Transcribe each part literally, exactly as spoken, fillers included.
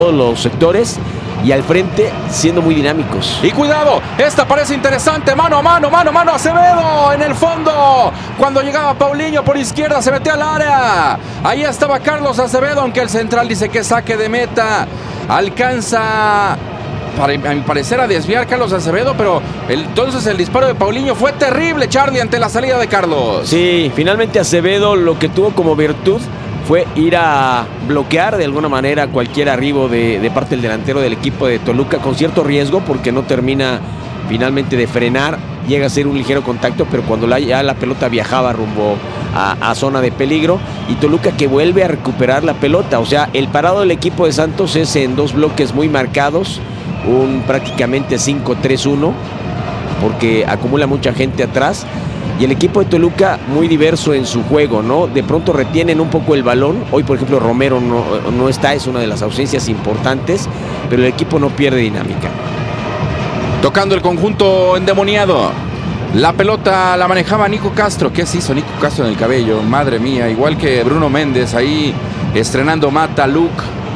todos los sectores y al frente siendo muy dinámicos. Y cuidado, esta parece interesante, mano a mano, mano a mano, Acevedo en el fondo. Cuando llegaba Paulinho por izquierda se metía al área. Ahí estaba Carlos Acevedo, aunque el central dice que saque de meta. Alcanza, para, a mi parecer, a desviar Carlos Acevedo, pero el, entonces el disparo de Paulinho fue terrible, Charlie, ante la salida de Carlos. Sí, finalmente Acevedo lo que tuvo como virtud fue ir a bloquear de alguna manera cualquier arribo de, de parte del delantero del equipo de Toluca, con cierto riesgo porque no termina finalmente de frenar, llega a ser un ligero contacto, pero cuando la, ya la pelota viajaba rumbo a, a zona de peligro, y Toluca que vuelve a recuperar la pelota. O sea, el parado del equipo de Santos es en dos bloques muy marcados, un prácticamente cinco tres uno, porque acumula mucha gente atrás. Y el equipo de Toluca muy diverso en su juego, ¿no? De pronto retienen un poco el balón. Hoy, por ejemplo, Romero no, no está, es una de las ausencias importantes, pero el equipo no pierde dinámica. Tocando el conjunto endemoniado. La pelota la manejaba Nico Castro. ¿Qué se hizo Nico Castro en el cabello? Madre mía, igual que Bruno Méndez ahí estrenando Mata Look.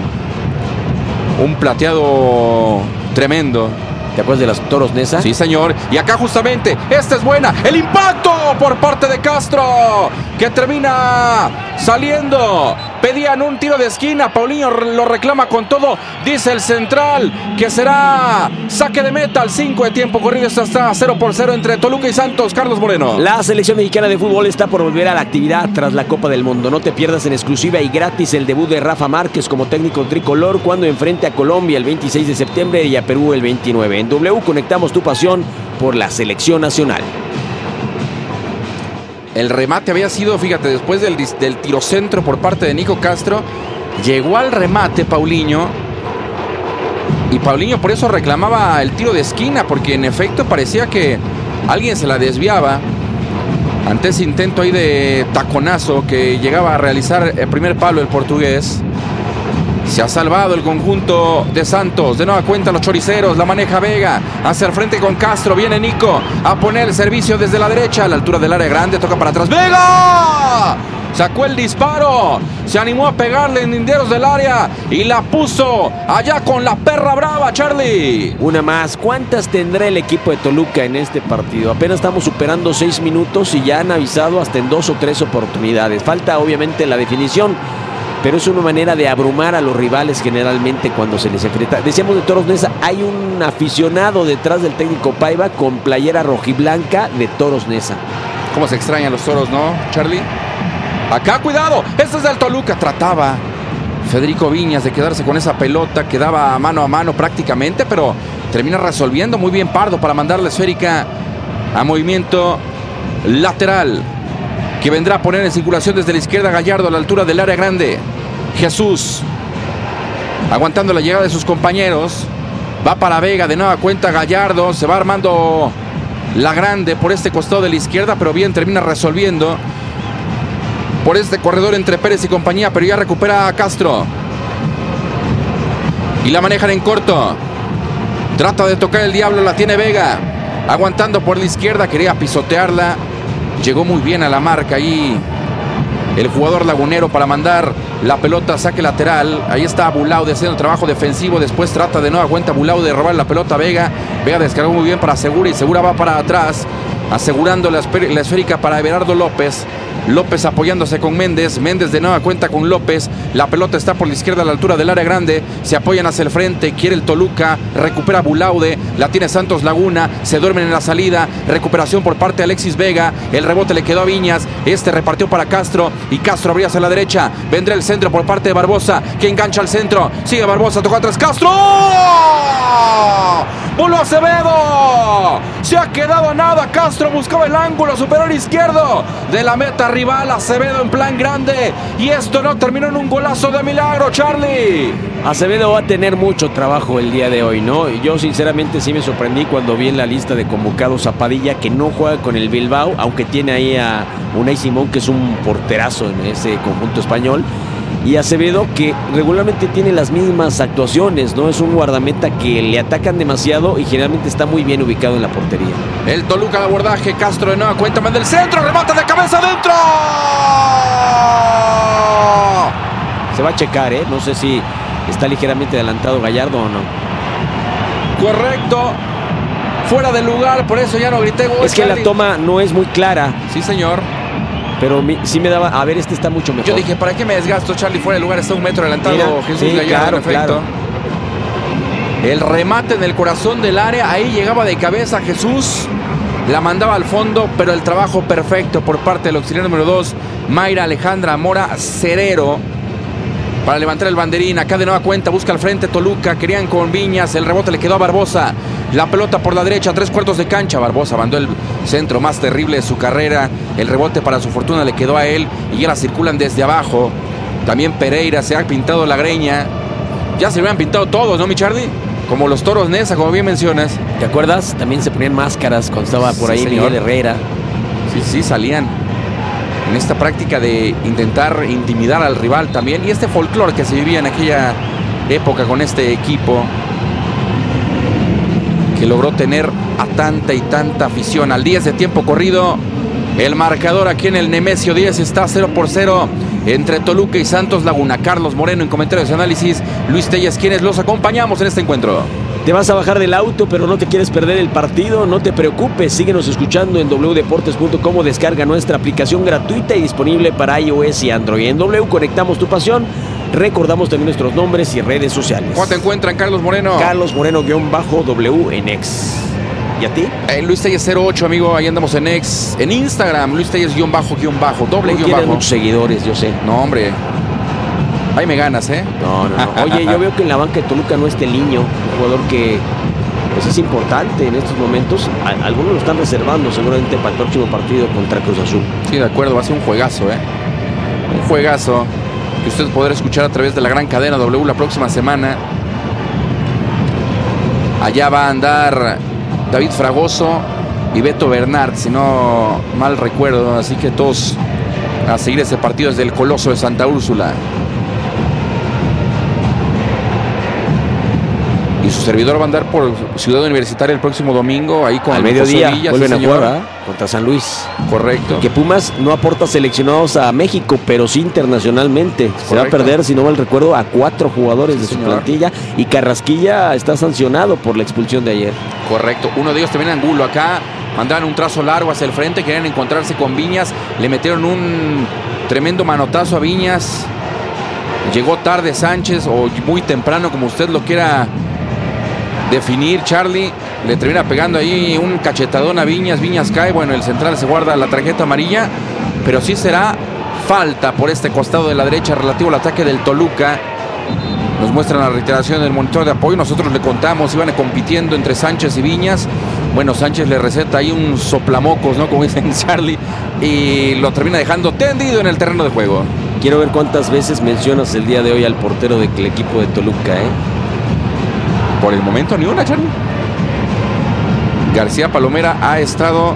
Un plateado tremendo. ¿Te acuerdas de los Toros Neza? Sí, señor. Y acá justamente, esta es buena. El impacto por parte de Castro, que termina saliendo. Pedían un tiro de esquina. Paulinho lo reclama con todo. Dice el central que será saque de meta al cinco de tiempo corrido. Esto está cero por cero entre Toluca y Santos. Carlos Moreno. La selección mexicana de fútbol está por volver a la actividad tras la Copa del Mundo. No te pierdas en exclusiva y gratis el debut de Rafa Márquez como técnico tricolor cuando enfrente a Colombia el veintiséis de septiembre y a Perú el veintinueve. En W conectamos tu pasión por la selección nacional. El remate había sido, fíjate, después del, del tirocentro por parte de Nico Castro, llegó al remate Paulinho. Y Paulinho por eso reclamaba el tiro de esquina, porque en efecto parecía que alguien se la desviaba ante ese intento ahí de taconazo que llegaba a realizar el primer palo el portugués. Se ha salvado el conjunto de Santos. De nueva cuenta los choriceros. La maneja Vega. Hacia el frente con Castro. Viene Nico a poner el servicio desde la derecha. A la altura del área grande. Toca para atrás. ¡Vega! Sacó el disparo. Se animó a pegarle en linderos del área. Y la puso allá con la perra brava, Charlie. Una más. ¿Cuántas tendrá el equipo de Toluca en este partido? Apenas estamos superando seis minutos y ya han avisado hasta en dos o tres oportunidades. Falta obviamente la definición, pero es una manera de abrumar a los rivales generalmente cuando se les enfrenta. Decíamos de Toros Neza, hay un aficionado detrás del técnico Paiva con playera rojiblanca de Toros Neza. Cómo se extrañan los toros, ¿no, Charlie? Acá, cuidado, este es del Toluca. Trataba Federico Viñas de quedarse con esa pelota, quedaba mano a mano prácticamente, pero termina resolviendo muy bien Pardo para mandar la esférica a movimiento lateral, que vendrá a poner en circulación desde la izquierda Gallardo a la altura del área grande. Jesús, aguantando la llegada de sus compañeros, va para Vega, de nueva cuenta Gallardo, se va armando la grande por este costado de la izquierda, pero bien termina resolviendo por este corredor entre Pérez y compañía, pero ya recupera a Castro y la manejan en corto. Trata de tocar el diablo, la tiene Vega, aguantando por la izquierda, quería pisotearla. Llegó muy bien a la marca ahí el jugador lagunero para mandar la pelota a saque lateral. Ahí está Bulaude haciendo trabajo defensivo. Después trata de nueva cuenta Bulaude de robar la pelota a Vega. Vega descargó muy bien para Segura y Segura va para atrás, asegurando la, la esférica para Everardo López. López apoyándose con Méndez. Méndez de nueva cuenta con López. La pelota está por la izquierda a la altura del área grande. Se apoyan hacia el frente. Quiere el Toluca. Recupera Bulaude. La tiene Santos Laguna. Se duermen en la salida. Recuperación por parte de Alexis Vega. El rebote le quedó a Viñas. Este repartió para Castro. Y Castro abría hacia la derecha. Vendrá el centro por parte de Barbosa, que engancha al centro. Sigue Barbosa. Tocó atrás. ¡Castro! ¡Voló Acevedo! Se ha quedado a nada. Castro buscaba el ángulo superior izquierdo de la meta rival. Acevedo en plan grande. Y esto no terminó en un golazo de milagro, Charlie. Acevedo va a tener mucho trabajo el día de hoy, ¿no? Yo sinceramente sí me sorprendí cuando vi en la lista de convocados a Padilla, que no juega con el Bilbao, aunque tiene ahí a Unai Simón, que es un porterazo en ese conjunto español. Y Acevedo, que regularmente tiene las mismas actuaciones, ¿no? Es un guardameta que le atacan demasiado y generalmente está muy bien ubicado en la portería. El Toluca de abordaje. Castro de nueva cuenta, manda el centro, remata de cabeza adentro. Se va a checar, ¿eh? No sé si ¿Está ligeramente adelantado Gallardo o no? Correcto. Fuera de lugar, por eso ya no grité gol. Es que Charlie. la toma no es muy clara. Sí, señor. Pero mi, sí me daba... A ver, este está mucho mejor. Yo dije, ¿para qué me desgasto, Charlie? Fuera de lugar, está un metro adelantado. Mira, Jesús sí, Gallardo, claro, en efecto. claro. El remate en el corazón del área. Ahí llegaba de cabeza Jesús. La mandaba al fondo, pero el trabajo perfecto por parte del auxiliar número dos, Mayra Alejandra Mora Cerero, para levantar el banderín. Acá de nueva cuenta busca al frente Toluca, querían con Viñas, el rebote le quedó a Barbosa, la pelota por la derecha, tres cuartos de cancha. Barbosa mandó el centro más terrible de su carrera, el rebote para su fortuna le quedó a él y ya la circulan desde abajo. También Pereira se ha pintado la greña, ya se le habían pintado todos, ¿no, mi Charlie? Como los toros Nesa, como bien mencionas. ¿Te acuerdas? También se ponían máscaras cuando estaba por ahí Sí, Miguel señor. Herrera. Sí, sí, salían en esta práctica de intentar intimidar al rival también. Y este folclore que se vivía en aquella época con este equipo, que logró tener a tanta y tanta afición. Al diez de tiempo corrido, el marcador aquí en el Nemesio diez está cero por cero entre Toluca y Santos Laguna. Carlos Moreno en comentarios y análisis, Luis Telles, quienes los acompañamos en este encuentro. Te vas a bajar del auto, pero no te quieres perder el partido. No te preocupes, síguenos escuchando en doble u deportes punto com o descarga nuestra aplicación gratuita y disponible para iOS y Android. En W conectamos tu pasión. Recordamos también nuestros nombres y redes sociales. ¿Cómo te encuentran, Carlos Moreno? Carlos Moreno-W en X. ¿Y a ti? Eh, Luis Telles cero ocho, amigo. Ahí andamos en X. En Instagram, Luis Telles-bajo, guión bajo, doble guión Tienes bajo. muchos seguidores, yo sé. No, hombre. Ahí me ganas, ¿eh? No, no, no. Oye, yo veo que en la banca de Toluca no está el Niño, un jugador que pues, es importante en estos momentos. A- algunos lo están reservando seguramente para el próximo partido contra Cruz Azul. Sí, de acuerdo. Va a ser un juegazo, ¿eh? Un juegazo que usted podrá escuchar a través de la gran cadena W la próxima semana. Allá va a andar David Fragoso y Beto Bernard, si no mal recuerdo. Así que todos a seguir ese partido desde el Coloso de Santa Úrsula. Y su servidor va a andar por Ciudad Universitaria el próximo domingo, ahí con Al mediodía José Villa, vuelven sí, a señor. jugar, ¿verdad? Contra San Luis. Correcto. Que Pumas no aporta seleccionados a México, pero sí internacionalmente. Se va a Correcto. perder, si no mal recuerdo, a cuatro jugadores Sí, de su señor. plantilla. Y Carrasquilla está sancionado por la expulsión de ayer. Correcto. Uno de ellos también Angulo acá. Mandaron un trazo largo hacia el frente, querían encontrarse con Viñas. Le metieron un tremendo manotazo a Viñas. Llegó tarde Sánchez o muy temprano, como usted lo quiera definir, Charlie. Le termina pegando ahí un cachetadón a Viñas. Viñas cae. Bueno, el central se guarda la tarjeta amarilla. Pero sí será falta por este costado de la derecha relativo al ataque del Toluca. Nos muestran la reiteración del monitor de apoyo. Nosotros le contamos, iban compitiendo entre Sánchez y Viñas. Bueno, Sánchez le receta ahí un soplamocos, ¿no? Como dicen Charlie. Y lo termina dejando tendido en el terreno de juego. Quiero ver cuántas veces mencionas el día de hoy al portero del equipo de Toluca, ¿eh? Por el momento ni una, Charlie. García Palomera ha estado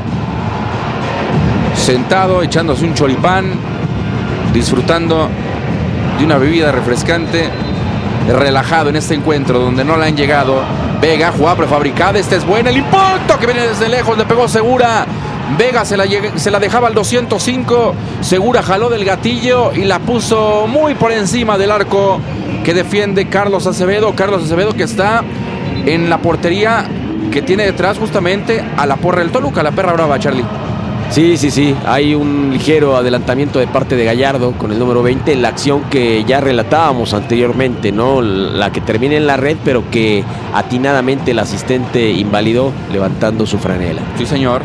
sentado, echándose un choripán, disfrutando de una bebida refrescante, relajado en este encuentro donde no le han llegado. Vega, jugada prefabricada, esta es buena, el impacto que viene desde lejos, le pegó Segura. Vega se la, se la dejaba al doscientos cinco, Segura jaló del gatillo y la puso muy por encima del arco que defiende Carlos Acevedo. Carlos Acevedo que está en la portería que tiene detrás justamente a la porra del Toluca, la perra brava, Charlie. Sí, sí, sí. Hay un ligero adelantamiento de parte de Gallardo con el número veinte. La acción que ya relatábamos anteriormente, ¿no? La que termina en la red, pero que atinadamente el asistente invalidó levantando su franela. Sí, señor.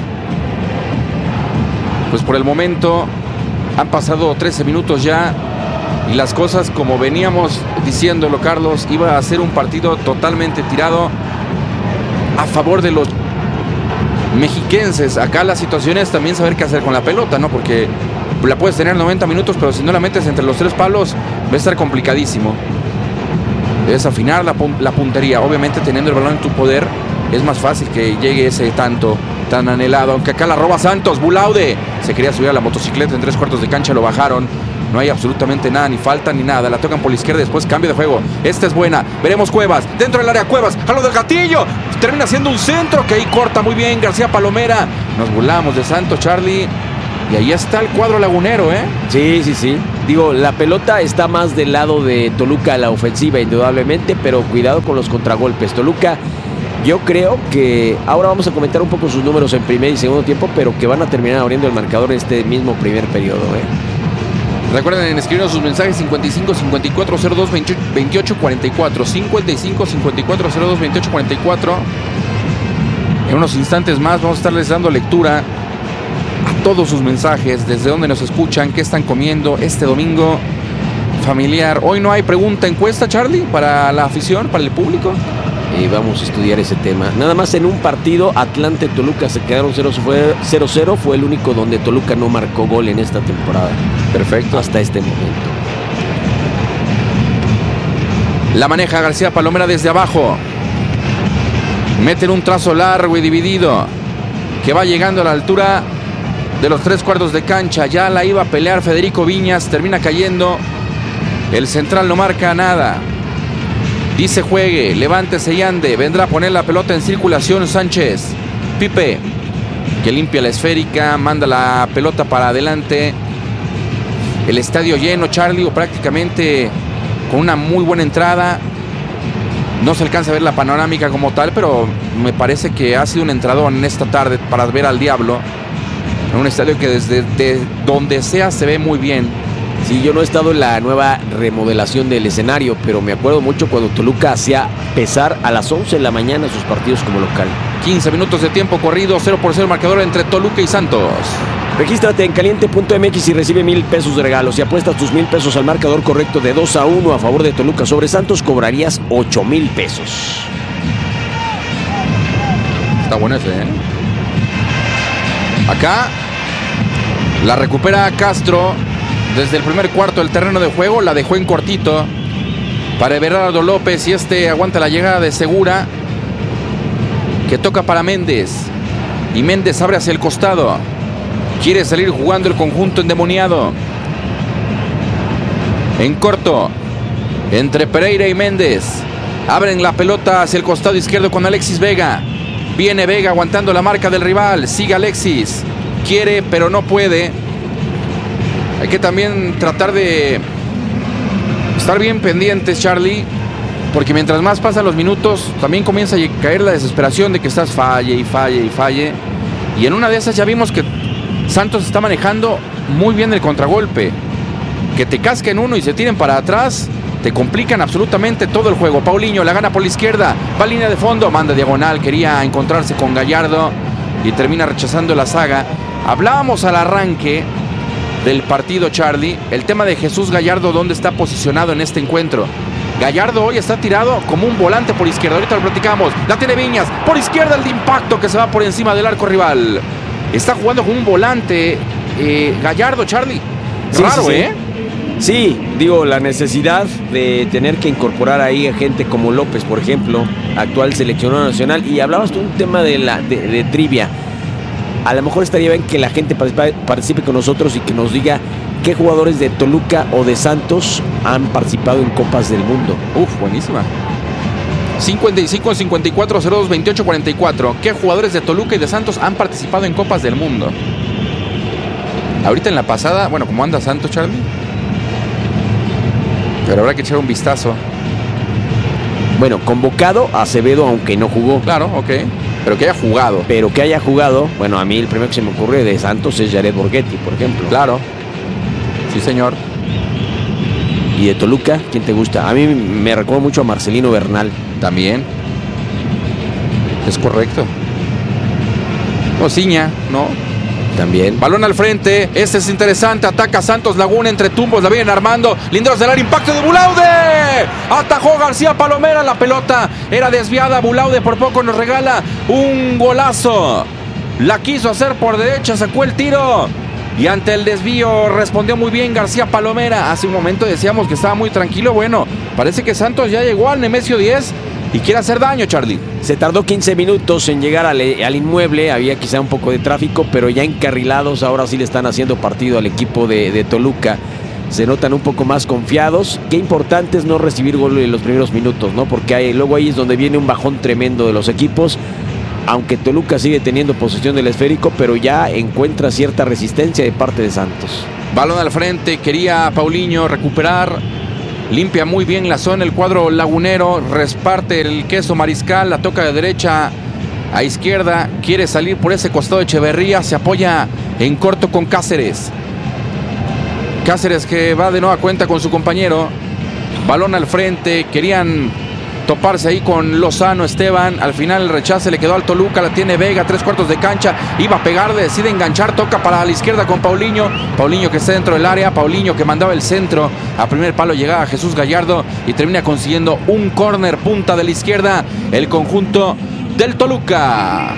Pues por el momento han pasado trece minutos ya y las cosas, como veníamos diciéndolo, Carlos, iba a ser un partido totalmente tirado a favor de los mexiquenses. Acá la situación es también saber qué hacer con la pelota, ¿no? Porque la puedes tener noventa minutos, pero si no la metes entre los tres palos va a estar complicadísimo. Debes afinar la, la puntería. Obviamente teniendo el balón en tu poder es más fácil que llegue ese tanto tan anhelado. Aunque acá la roba Santos. Bulaude se quería subir a la motocicleta en tres cuartos de cancha, lo bajaron. No hay absolutamente nada, ni falta ni nada. La tocan por la izquierda, después cambio de juego. Esta es buena. Veremos Cuevas. Dentro del área Cuevas. Jalo del gatillo. Termina siendo un centro que ahí corta muy bien García Palomera. Nos burlamos de Santos, Charlie. Y ahí está el cuadro lagunero, ¿eh? Sí, sí, sí. Digo, la pelota está más del lado de Toluca a la ofensiva, indudablemente, pero cuidado con los contragolpes. Toluca, yo creo que ahora vamos a comentar un poco sus números en primer y segundo tiempo, pero que van a terminar abriendo el marcador en este mismo primer periodo, ¿eh? Recuerden escribirnos sus mensajes cincuenta y cinco cincuenta y cuatro cero dos veintiocho cuarenta y cuatro. cincuenta y cinco cincuenta y cuatro cero dos veintiocho cuarenta y cuatro. En unos instantes más vamos a estarles dando lectura a todos sus mensajes, desde dónde nos escuchan, qué están comiendo este domingo familiar. Hoy no hay pregunta encuesta, Charlie, para la afición, para el público. Y vamos a estudiar ese tema. Nada más en un partido, Atlante-Toluca se quedaron cero cero. Fue el único donde Toluca no marcó gol en esta temporada. Perfecto. Hasta este momento. La maneja García Palomera desde abajo. Meten un trazo largo y dividido que va llegando a la altura de los tres cuartos de cancha. Ya la iba a pelear Federico Viñas. Termina cayendo. El central no marca nada. Dice juegue, levántese y ande. Vendrá a poner la pelota en circulación Sánchez. Pipe, que limpia la esférica, manda la pelota para adelante. El estadio lleno, Charlie, o prácticamente con una muy buena entrada. No se alcanza a ver la panorámica como tal, pero me parece que ha sido un entradón en esta tarde para ver al Diablo. En un estadio que desde de donde sea se ve muy bien. Sí, yo no he estado en la nueva remodelación del escenario, pero me acuerdo mucho cuando Toluca hacía pesar a las once de la mañana sus partidos como local. quince minutos de tiempo corrido, cero por cero marcador entre Toluca y Santos. Regístrate en caliente punto m x y recibe mil pesos de regalos. Si apuestas tus mil pesos al marcador correcto de dos a uno a favor de Toluca sobre Santos, cobrarías ocho mil pesos. Está bueno ese, ¿eh? Acá la recupera Castro. Desde el primer cuarto del terreno de juego la dejó en cortito para Everardo López y este aguanta la llegada de Segura, que toca para Méndez y Méndez abre hacia el costado. Quiere salir jugando el conjunto endemoniado. En corto entre Pereira y Méndez. Abren la pelota hacia el costado izquierdo con Alexis Vega. Viene Vega aguantando la marca del rival. Sigue Alexis. Quiere pero no puede. Hay que también tratar de estar bien pendientes, Charlie, porque mientras más pasan los minutos, también comienza a caer la desesperación de que estás falle y falle y falle. Y en una de esas ya vimos que Santos está manejando muy bien el contragolpe. Que te casquen uno y se tiren para atrás, te complican absolutamente todo el juego. Paulinho la gana por la izquierda, va a línea de fondo, manda diagonal, quería encontrarse con Gallardo y termina rechazando la saga. Hablábamos al arranque del partido, Charlie, el tema de Jesús Gallardo, dónde está posicionado en este encuentro. Gallardo hoy está tirado como un volante por izquierda. Ahorita lo platicamos. La tiene Viñas. Por izquierda el de impacto que se va por encima del arco rival. Está jugando como un volante eh, Gallardo, Charlie. Sí, Raro, sí, sí. ¿eh? Sí, digo, la necesidad de tener que incorporar ahí a gente como López, por ejemplo, actual seleccionado nacional. Y hablabas tú de un tema de, la, de, de trivia. A lo mejor estaría bien que la gente participe, participe con nosotros y que nos diga qué jugadores de Toluca o de Santos han participado en Copas del Mundo. Uf, buenísima. cincuenta y cinco cincuenta y cuatro cero dos veintiocho cuarenta y cuatro. ¿Qué jugadores de Toluca y de Santos han participado en Copas del Mundo? Ahorita en la pasada, bueno, ¿cómo anda Santos, Charlie? Pero habrá que echar un vistazo. Bueno, convocado Acevedo, aunque no jugó. Claro, ok. Pero que haya jugado. Pero que haya jugado, bueno, a mí el primero que se me ocurre de Santos es Jared Borghetti, por ejemplo. Claro. Sí, señor. ¿Y de Toluca? ¿Quién te gusta? A mí me recuerda mucho a Marcelino Bernal. También. Es correcto. Ociña, ¿no? También. Balón al frente. Este es interesante. Ataca Santos Laguna entre tumbos. La vienen armando. Linderos del área. Impacto de Bulaude. Atajó García Palomera. La pelota era desviada. Bulaude por poco nos regala un golazo. La quiso hacer por derecha. Sacó el tiro. Y ante el desvío respondió muy bien García Palomera. Hace un momento decíamos que estaba muy tranquilo. Bueno, parece que Santos ya llegó al Nemesio diez y quiere hacer daño, Charlie. Se tardó quince minutos en llegar al, al inmueble. Había quizá un poco de tráfico, pero ya encarrilados. Ahora sí le están haciendo partido al equipo de, de Toluca. Se notan un poco más confiados. Qué importante es no recibir gol en los primeros minutos, ¿no? Porque hay, luego ahí es donde viene un bajón tremendo de los equipos. aunque Toluca sigue teniendo posesión del esférico, pero ya encuentra cierta resistencia de parte de Santos. Balón al frente, quería Paulinho recuperar, limpia muy bien la zona el cuadro lagunero, reparte el queso Mariscal, la toca de derecha a izquierda, quiere salir por ese costado de Echeverría, se apoya en corto con Cáceres. Cáceres que va de nueva cuenta con su compañero, balón al frente, querían toparse ahí con Lozano, Esteban, al final el rechace le quedó al Toluca, la tiene Vega, tres cuartos de cancha, iba a pegar, decide enganchar, toca para la izquierda con Paulinho, Paulinho que está dentro del área, Paulinho que mandaba el centro, a primer palo llegaba Jesús Gallardo y termina consiguiendo un córner, punta de la izquierda, el conjunto del Toluca.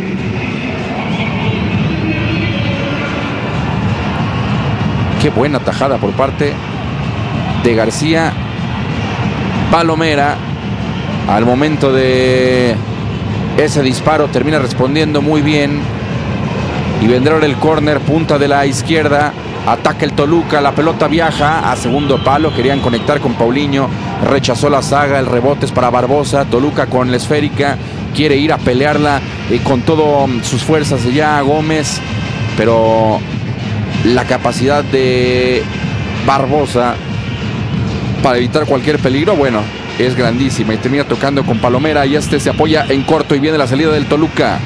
Qué buena tajada por parte de García Palomera. Al momento de ese disparo termina respondiendo muy bien. Y vendrá ahora el córner, punta de la izquierda. Ataca el Toluca, la pelota viaja a segundo palo. Querían conectar con Paulinho. Rechazó la saga, el rebote es para Barbosa. Toluca con la esférica. Quiere ir a pelearla y con todas sus fuerzas allá Gómez. Pero la capacidad de Barbosa para evitar cualquier peligro, bueno, es grandísima y termina tocando con Palomera y este se apoya en corto y viene la salida del Toluca.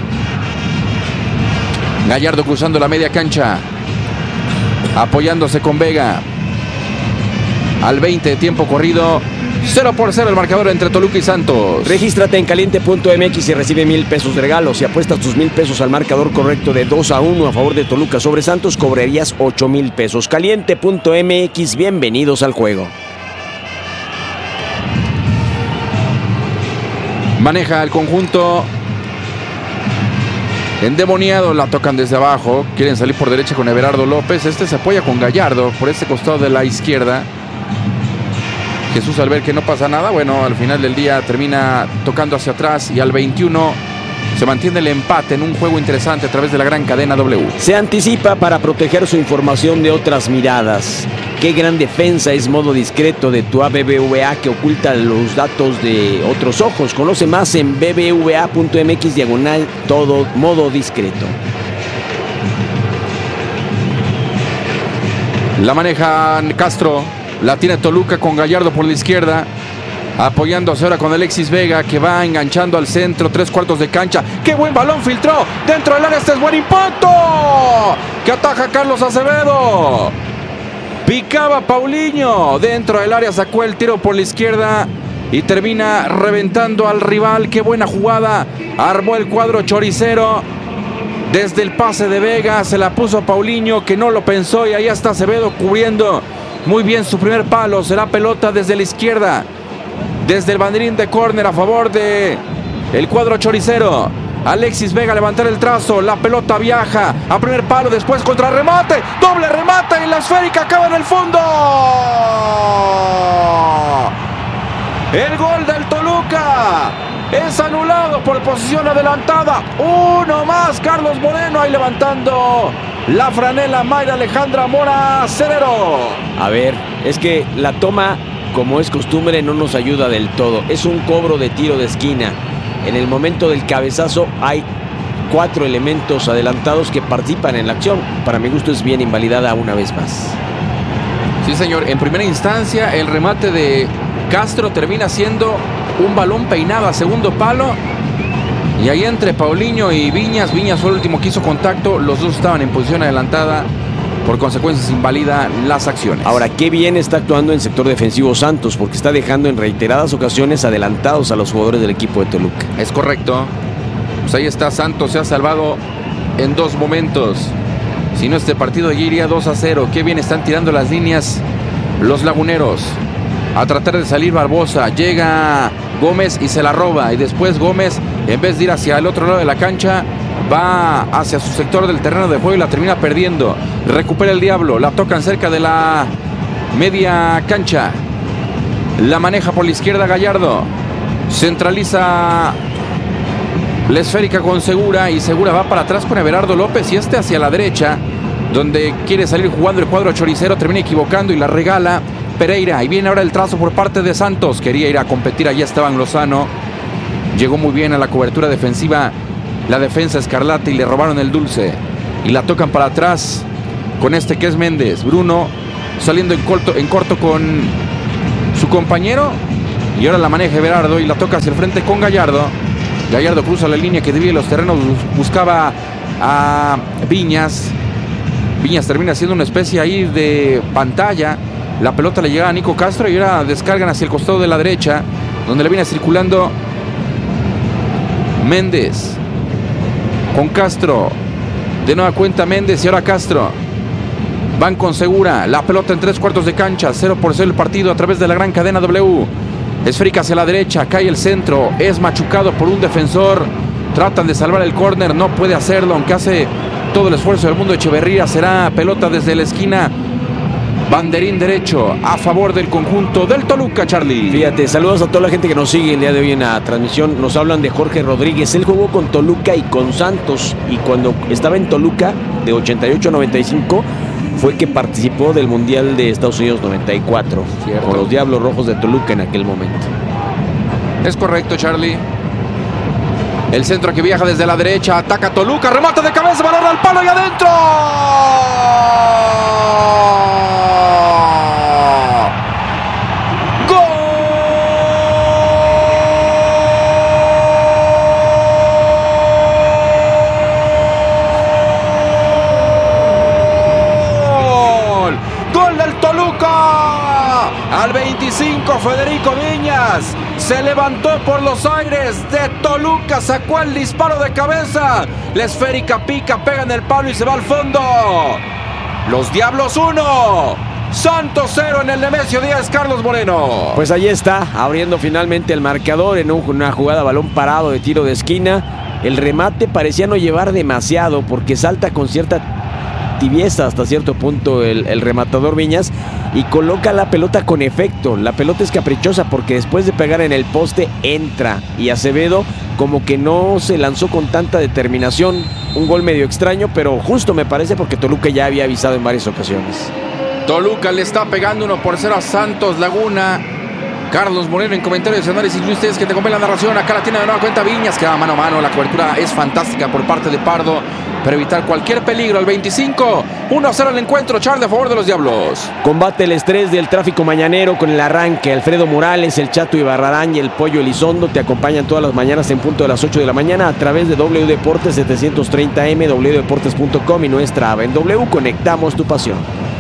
Gallardo cruzando la media cancha, apoyándose con Vega. Al veinte de tiempo corrido, cero por cero el marcador entre Toluca y Santos. Regístrate en caliente punto m x y recibe mil pesos de regalo. Si apuestas tus mil pesos al marcador correcto de dos a uno a favor de Toluca sobre Santos, cobrarías ocho mil pesos. caliente punto m x, bienvenidos al juego. Maneja el conjunto endemoniado, la tocan desde abajo, quieren salir por derecha con Everardo López, este se apoya con Gallardo por este costado de la izquierda. Jesús al ver que no pasa nada, bueno, al final del día termina tocando hacia atrás y al veintiuno se mantiene el empate en un juego interesante a través de la gran cadena W. Se anticipa para proteger su información de otras miradas. Qué gran defensa es modo discreto de tu B B V A que oculta los datos de otros ojos. Conoce más en b b v a punto m x diagonal todo modo discreto. La maneja Castro, la tiene Toluca con Gallardo por la izquierda, apoyándose ahora con Alexis Vega que va enganchando al centro, tres cuartos de cancha. ¡Qué buen balón filtró! Dentro del área, este es buen impacto. Que ataja Carlos Acevedo. Picaba Paulinho, dentro del área sacó el tiro por la izquierda y termina reventando al rival. Qué buena jugada, armó el cuadro choricero. Desde el pase de Vega se la puso Paulinho que no lo pensó y ahí está Acevedo cubriendo muy bien su primer palo. Será pelota desde la izquierda, desde el banderín de córner a favor de el cuadro choricero. Alexis Vega a levantar el trazo, la pelota viaja a primer palo, después contra remate, doble remate y la esférica acaba en el fondo. El gol del Toluca es anulado por posición adelantada. Uno más, Carlos Moreno ahí levantando la franela Mayra Alejandra Mora Cerero. A ver, es que la toma, como es costumbre, no nos ayuda del todo. Es un cobro de tiro de esquina. En el momento del cabezazo hay cuatro elementos adelantados que participan en la acción. Para mi gusto es bien invalidada una vez más. Sí, señor. En primera instancia el remate de Castro termina siendo un balón peinado a segundo palo. Y ahí entre Paulinho y Viñas. Viñas fue el último que hizo contacto. Los dos estaban en posición adelantada. Por consecuencia se invalida las acciones. Ahora, qué bien está actuando en el sector defensivo Santos, porque está dejando en reiteradas ocasiones adelantados a los jugadores del equipo de Toluca. Es correcto. Pues ahí está, Santos se ha salvado en dos momentos. Si no, este partido ya iría dos a cero. Qué bien están tirando las líneas los laguneros. A tratar de salir Barbosa. Llega Gómez y se la roba. Y después Gómez, en vez de ir hacia el otro lado de la cancha, va hacia su sector del terreno de juego y la termina perdiendo. Recupera el Diablo, la tocan cerca de la media cancha. La maneja por la izquierda Gallardo. Centraliza la esférica con Segura y Segura va para atrás con Everardo López y este hacia la derecha, donde quiere salir jugando el cuadro choricero, termina equivocando y la regala Pereira. Y viene ahora el trazo por parte de Santos. Quería ir a competir, allá Esteban Lozano. Llegó muy bien a la cobertura defensiva la defensa escarlata y le robaron el dulce. Y la tocan para atrás con este que es Méndez. Bruno saliendo en corto, en corto con su compañero. Y ahora la maneja Everardo y la toca hacia el frente con Gallardo. Gallardo cruza la línea que divide los terrenos. Buscaba a Viñas. Viñas termina siendo una especie ahí de pantalla. La pelota le llega a Nico Castro y ahora descargan hacia el costado de la derecha, donde le viene circulando Méndez con Castro. De nueva cuenta Méndez y ahora Castro. Van con Segura. La pelota en tres cuartos de cancha. cero por cero el partido a través de la gran cadena W. Esférica hacia la derecha. Cae el centro. Es machucado por un defensor. Tratan de salvar el córner. No puede hacerlo, aunque hace todo el esfuerzo del mundo. Echeverría. Será pelota desde la esquina. Banderín derecho a favor del conjunto del Toluca, Charlie. Fíjate, saludos a toda la gente que nos sigue el día de hoy en la transmisión. Nos hablan de Jorge Rodríguez. Él jugó con Toluca y con Santos. Y cuando estaba en Toluca, de ochenta y ocho a noventa y cinco, fue que participó del Mundial de Estados Unidos noventa y cuatro. Cierto. Con los Diablos Rojos de Toluca en aquel momento. Es correcto, Charlie. El centro que viaja desde la derecha. Ataca Toluca. Remate de cabeza. Balón al palo y adentro. Al veinticinco, Federico Viñas se levantó por los aires de Toluca, sacó el disparo de cabeza, la esférica pica, pega en el palo y se va al fondo. Los Diablos uno, Santos cero en el Nemesio Díaz, Carlos Moreno. Pues ahí está, abriendo finalmente el marcador en una jugada balón parado de tiro de esquina. El remate parecía no llevar demasiado porque salta con cierta tibieza hasta cierto punto el, el rematador Viñas y coloca la pelota con efecto. La pelota es caprichosa porque después de pegar en el poste entra y Acevedo como que no se lanzó con tanta determinación. Un gol medio extraño, pero justo me parece porque Toluca ya había avisado en varias ocasiones. Toluca le está pegando uno por cero a Santos Laguna. Carlos Moreno en comentarios de análisis. Y ustedes que te compren la narración. Acá la tiene de nueva cuenta Viñas, que va mano a mano. La cobertura es fantástica por parte de Pardo para evitar cualquier peligro. Al veinticinco, uno a cero el encuentro. Charlie a favor de los Diablos. Combate el estrés del tráfico mañanero con el arranque. Alfredo Morales, el Chato Ibarrarán y el Pollo Elizondo te acompañan todas las mañanas en punto de las ocho de la mañana a través de W Deportes setecientos treinta M, w deportes punto com y nuestra app en W. Conectamos tu pasión.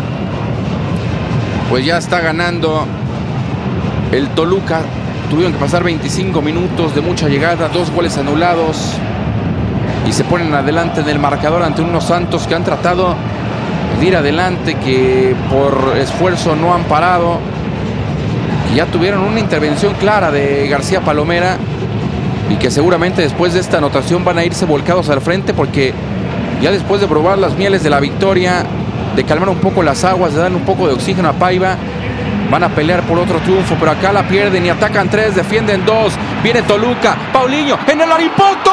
Pues ya está ganando el Toluca. Tuvieron que pasar veinticinco minutos de mucha llegada, dos goles anulados y se ponen adelante en el marcador ante unos Santos que han tratado de ir adelante, que por esfuerzo no han parado, que ya tuvieron una intervención clara de García Palomera y que seguramente después de esta anotación van a irse volcados al frente, porque ya después de probar las mieles de la victoria, de calmar un poco las aguas, de darle un poco de oxígeno a Paiva, van a pelear por otro triunfo, pero acá la pierden y atacan tres, defienden dos. Viene Toluca, Paulinho en el Aripoto.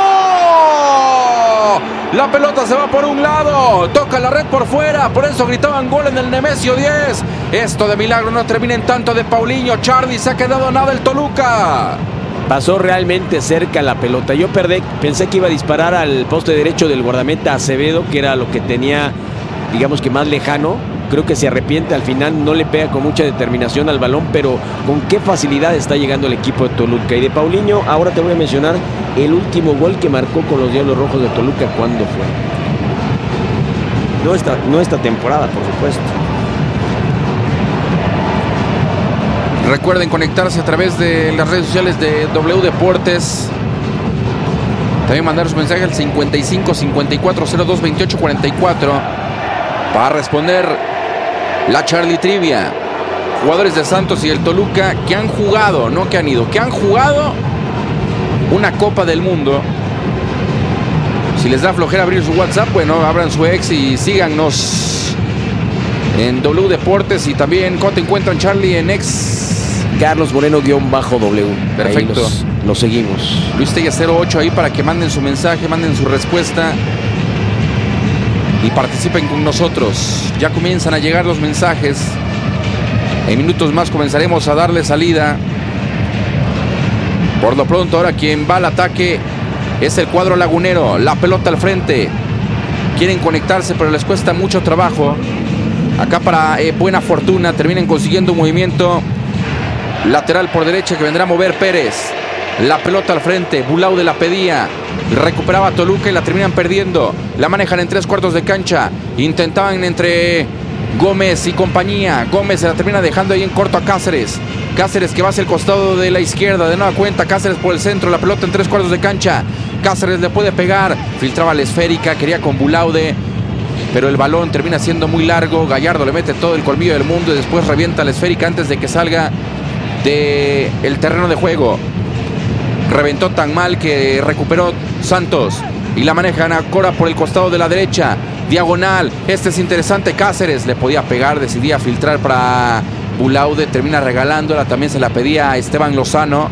La pelota se va por un lado, toca la red por fuera, por eso gritaban gol en el Nemesio diez. Esto de milagro no termina en tanto de Paulinho. Charlie, se ha quedado nada el Toluca. Pasó realmente cerca la pelota. Yo perdí, pensé que iba a disparar al poste derecho del guardameta Acevedo, que era lo que tenía, digamos que más lejano. Creo que se arrepiente al final, no le pega con mucha determinación al balón, pero con qué facilidad está llegando el equipo de Toluca. Y de Paulinho, ahora te voy a mencionar el último gol que marcó con los Diablos Rojos de Toluca. ¿Cuándo fue? No esta, no esta temporada, por supuesto. Recuerden conectarse a través de las redes sociales de W Deportes. También mandar su mensaje al cincuenta y cinco, cincuenta y cuatro, cero dos, veintiocho, cuarenta y cuatro para responder la Charlie Trivia. Jugadores de Santos y el Toluca que han jugado, no que han ido, que han jugado una Copa del Mundo. Si les da flojera abrir su WhatsApp, bueno, abran su ex y síganos en W Deportes. Y también, ¿cómo te encuentran, Charlie, en ex? Carlos Moreno guión bajo W. Perfecto. Los, los seguimos. Luis Tella cero ocho ahí para que manden su mensaje, manden su respuesta y participen con nosotros. Ya comienzan a llegar los mensajes. En minutos más comenzaremos a darle salida Por lo pronto, ahora quien va al ataque es el cuadro lagunero. La pelota al frente. Quieren conectarse, pero les cuesta mucho trabajo. Acá para eh, buena fortuna terminan consiguiendo un movimiento lateral por derecha que vendrá a mover Pérez. La pelota al frente, Bulaude la pedía, recuperaba Toluca y la terminan perdiendo. La manejan en tres cuartos de cancha. Intentaban entre Gómez y compañía. Gómez se la termina dejando ahí en corto a Cáceres. Cáceres que va hacia el costado de la izquierda, de nueva cuenta Cáceres por el centro, la pelota en tres cuartos de cancha. Cáceres le puede pegar, filtraba la esférica, quería con Bulaude, pero el balón termina siendo muy largo. Gallardo le mete todo el colmillo del mundo y después revienta la esférica antes de que salga del terreno de juego. Reventó tan mal que recuperó Santos y la manejan a Cora por el costado de la derecha. Diagonal, este es interesante. Cáceres le podía pegar, decidía filtrar para Bulaude, termina regalándola, también se la pedía a Esteban Lozano.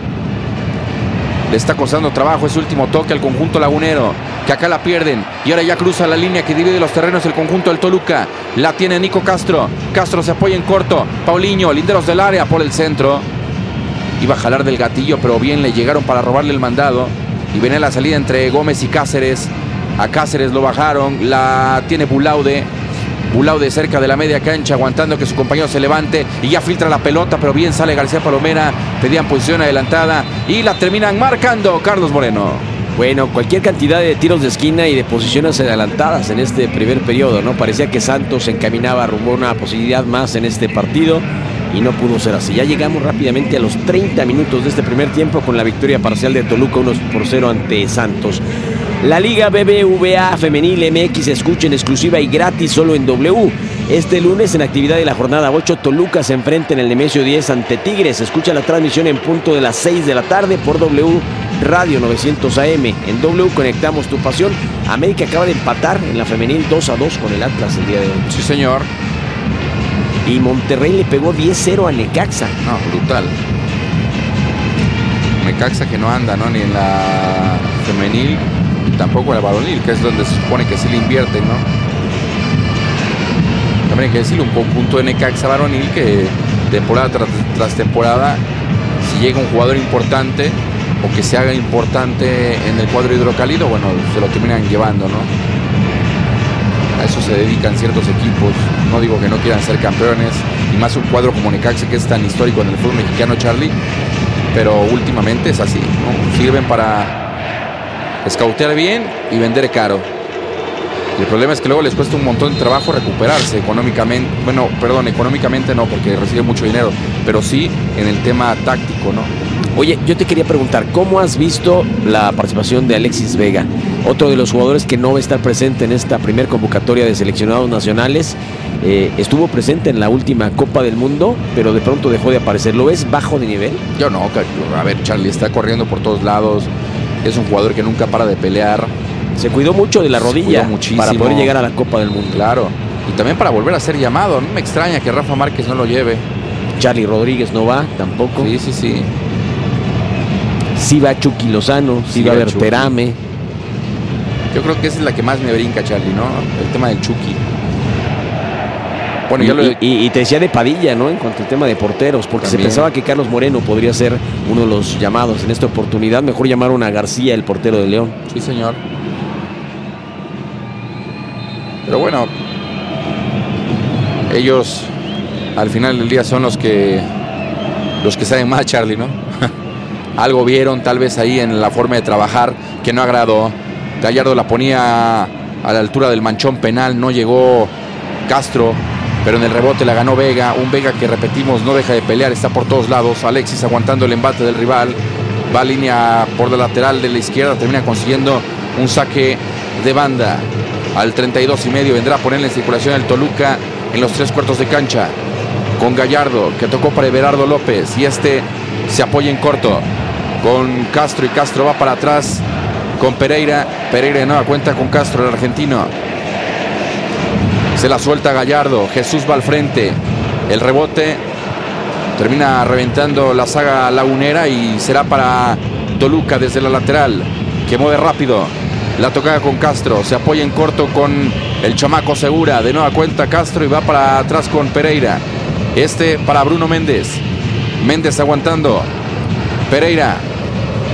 Le está costando trabajo ese último toque al conjunto lagunero, que acá la pierden y ahora ya cruza la línea que divide los terrenos el conjunto del Toluca. La tiene Nico Castro. Castro se apoya en corto. Paulinho, linderos del área por el centro. Iba a jalar del gatillo, pero bien le llegaron para robarle el mandado. Y viene la salida entre Gómez y Cáceres. A Cáceres lo bajaron. La tiene Bulaude. Bulaude cerca de la media cancha, aguantando que su compañero se levante. Y ya filtra la pelota, pero bien sale García Palomera. Pedían posición adelantada y la terminan marcando Carlos Moreno. Bueno, cualquier cantidad de tiros de esquina y de posiciones adelantadas en este primer periodo, ¿no? Parecía que Santos se encaminaba rumbo a una posibilidad más en este partido y no pudo ser así. Ya llegamos rápidamente a los treinta minutos de este primer tiempo con la victoria parcial de Toluca uno por cero ante Santos. La Liga B B V A Femenil M X se escucha en exclusiva y gratis solo en W. Este lunes en actividad de la jornada ocho, Toluca se enfrenta en el Nemesio diez ante Tigres. Escucha la transmisión en punto de las seis de la tarde por W Radio novecientos A M. En W conectamos tu pasión. América acaba de empatar en la femenil dos a dos con el Atlas el día de hoy. Sí, señor. Y Monterrey le pegó diez cero a Necaxa. No, brutal. Necaxa que no anda, ¿no? Ni en la femenil, ni tampoco en la varonil, que es donde se supone que sí le invierten, ¿no? También hay que decirle un punto de Necaxa varonil que temporada tras, tras temporada, si llega un jugador importante o que se haga importante en el cuadro hidrocálido, bueno, se lo terminan llevando, ¿no? A eso se dedican ciertos equipos. No digo que no quieran ser campeones, y más un cuadro como Necaxa, que es tan histórico en el fútbol mexicano, Charlie, pero últimamente es así, ¿no? Sirven para escautear bien y vender caro. Y el problema es que luego les cuesta un montón de trabajo recuperarse económicamente. Bueno, perdón, económicamente no, porque reciben mucho dinero, pero sí en el tema táctico, ¿no? Oye, yo te quería preguntar, ¿cómo has visto la participación de Alexis Vega? Otro de los jugadores que no va a estar presente en esta primer convocatoria de seleccionados nacionales. Eh, estuvo presente en la última Copa del Mundo, pero de pronto dejó de aparecer. ¿Lo ves bajo de nivel? Yo no, a ver, Charlie, está corriendo por todos lados. Es un jugador que nunca para de pelear. Se cuidó mucho de la rodilla para poder llegar a la Copa del Mundo. Claro, y también para volver a ser llamado. No me extraña que Rafa Márquez no lo lleve. Charlie Rodríguez no va tampoco. Sí, sí, sí. Sí va Chucky Lozano, sí, sí va Berterame. Yo creo que esa es la que más me brinca, Charlie, ¿no? El tema del Chucky. Bueno, y, ya lo... y, y te decía de Padilla, ¿no? En cuanto al tema de porteros, porque también se pensaba que Carlos Moreno podría ser uno de los llamados. En esta oportunidad, mejor llamaron a García, el portero de León. Sí, señor. Pero bueno, ellos al final del día son los que los que saben más, Charlie, ¿no? Algo vieron tal vez ahí en la forma de trabajar que no agradó. Gallardo la ponía a la altura del manchón penal, no llegó Castro, pero en el rebote la ganó Vega, un Vega que, repetimos, no deja de pelear, está por todos lados. Alexis aguantando el embate del rival, va a línea por la lateral de la izquierda, termina consiguiendo un saque de banda. Al treinta y dos y medio vendrá a ponerle en circulación el Toluca en los tres cuartos de cancha, con Gallardo, que tocó para Everardo López, y este se apoya en corto con Castro, y Castro va para atrás con Pereira. Pereira de nueva cuenta con Castro, el argentino. Se la suelta Gallardo, Jesús va al frente, el rebote termina reventando la saga lagunera y será para Toluca desde la lateral, que mueve rápido. La tocada con Castro, se apoya en corto con el chamaco Segura, de nueva cuenta Castro, y va para atrás con Pereira. Este para Bruno Méndez. Méndez aguantando. Pereira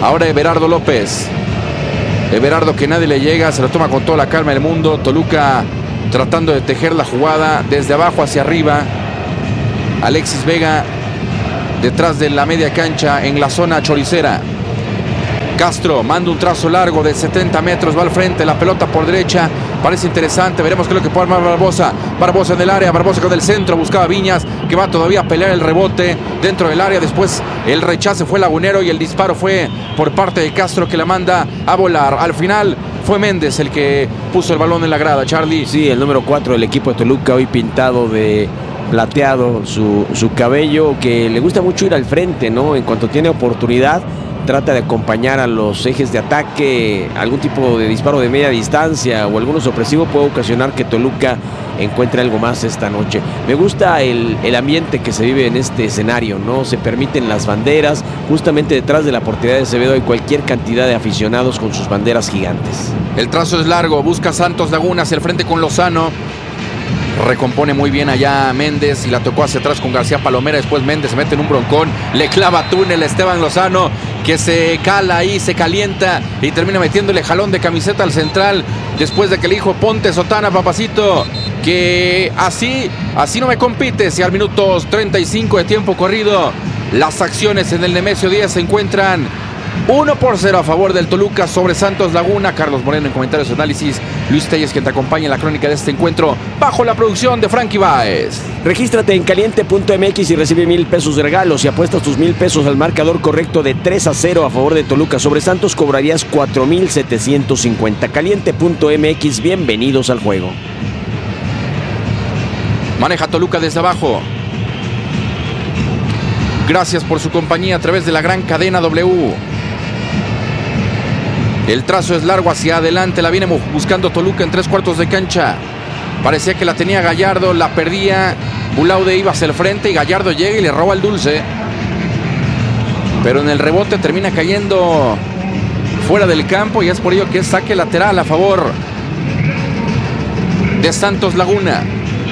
Ahora Everardo López. Everardo, que nadie le llega, se lo toma con toda la calma del mundo. Toluca tratando de tejer la jugada desde abajo hacia arriba. Alexis Vega detrás de la media cancha en la zona choricera. Castro manda un trazo largo de setenta metros, va al frente, la pelota por derecha, parece interesante, veremos qué es lo que puede armar Barbosa. Barbosa en el área, Barbosa con el centro, buscaba Viñas, que va todavía a pelear el rebote dentro del área. Después el rechace fue Lagunero y el disparo fue por parte de Castro, que la manda a volar. Al final fue Méndez el que puso el balón en la grada, Charlie. Sí, el número cuatro del equipo de Toluca, hoy pintado de plateado su, su cabello, que le gusta mucho ir al frente, ¿no? En cuanto tiene oportunidad, trata de acompañar a los ejes de ataque. Algún tipo de disparo de media distancia o alguno sorpresivo puede ocasionar que Toluca encuentre algo más esta noche. Me gusta el, el ambiente que se vive en este escenario, ¿no? Se permiten las banderas. Justamente detrás de la portería de Acevedo hay cualquier cantidad de aficionados con sus banderas gigantes. El trazo es largo, busca Santos Laguna hacia el frente con Lozano. Recompone muy bien allá Méndez y la tocó hacia atrás con García Palomera. Después Méndez se mete en un broncón, le clava túnel a Esteban Lozano, que se cala ahí, se calienta y termina metiéndole jalón de camiseta al central. Después de que le dijo: ponte sotana, papacito, que así, así no me compites. Y al minuto treinta y cinco de tiempo corrido, las acciones en el Nemesio diez se encuentran uno por cero a favor del Toluca sobre Santos Laguna. Carlos Moreno en comentarios y análisis. Luis Telles, quien te acompaña en la crónica de este encuentro, bajo la producción de Frankie Baez. Regístrate en caliente punto m x y recibe mil pesos de regalos. Si apuestas tus mil pesos al marcador correcto de tres a cero a favor de Toluca sobre Santos, cobrarías cuatro mil setecientos cincuenta. caliente punto m x, bienvenidos al juego. Maneja Toluca desde abajo. Gracias por su compañía a través de la gran cadena W. El trazo es largo hacia adelante, la viene buscando Toluca en tres cuartos de cancha. Parecía que la tenía Gallardo, la perdía. Bulaude iba hacia el frente y Gallardo llega y le roba el dulce. Pero en el rebote termina cayendo fuera del campo y es por ello que es saque lateral a favor de Santos Laguna.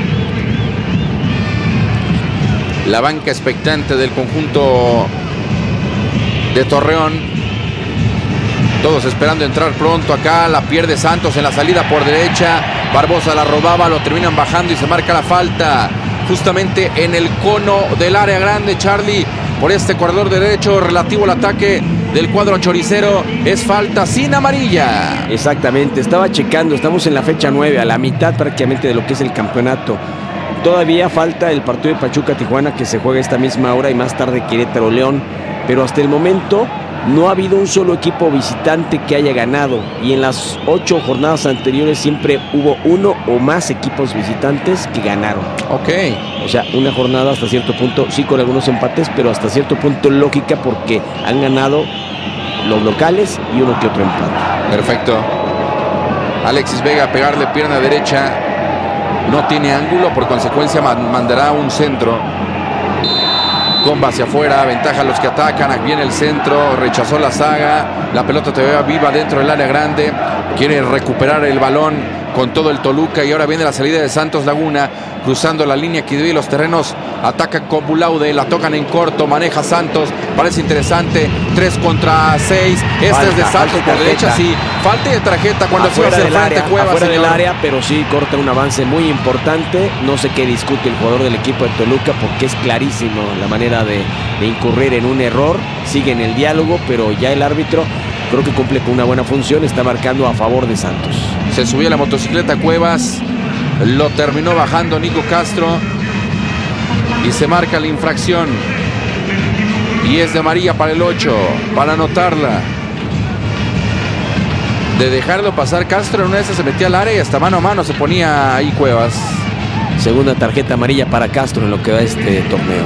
La banca expectante del conjunto de Torreón. Todos esperando entrar pronto acá. La pierde Santos en la salida por derecha. Barbosa la robaba, lo terminan bajando y se marca la falta. Justamente en el cono del área grande, Charlie. Por este corredor derecho relativo al ataque del cuadro choricero. Es falta sin amarilla. Exactamente, estaba checando. Estamos en la fecha nueve, a la mitad prácticamente de lo que es el campeonato. Todavía falta el partido de Pachuca-Tijuana, que se juega esta misma hora, y más tarde Querétaro-León. Pero hasta el momento no ha habido un solo equipo visitante que haya ganado. Y en las ocho jornadas anteriores siempre hubo uno o más equipos visitantes que ganaron. Ok. O sea, una jornada hasta cierto punto, sí con algunos empates, pero hasta cierto punto lógica, porque han ganado los locales y uno que otro empate. Perfecto. Alexis Vega a pegarle pierna derecha. No tiene ángulo, por consecuencia mandará un centro. Comba hacia afuera, ventaja a los que atacan. Viene el centro, rechazó la saga. La pelota todavía viva dentro del área grande. Quiere recuperar el balón con todo el Toluca. Y ahora viene la salida de Santos Laguna, cruzando la línea que divide los terrenos. Ataca con Bulaude, la tocan en corto. Maneja Santos, parece interesante. tres contra seis. Este falta, es de Santos por derecha, sí. Falta de tarjeta cuando se hace el frente Cuevas. Fuera del área, pero sí corta un avance muy importante. No sé qué discute el jugador del equipo de Toluca, porque es clarísimo la manera de, de incurrir en un error. Sigue en el diálogo, pero ya el árbitro creo que cumple con una buena función. Está marcando a favor de Santos. Se subió a la motocicleta Cuevas, lo terminó bajando Nico Castro y se marca la infracción. Y es de amarilla para el ocho, para anotarla. De dejarlo pasar Castro, en una de esas se metía al área y hasta mano a mano se ponía ahí Cuevas. Segunda tarjeta amarilla para Castro en lo que va este torneo.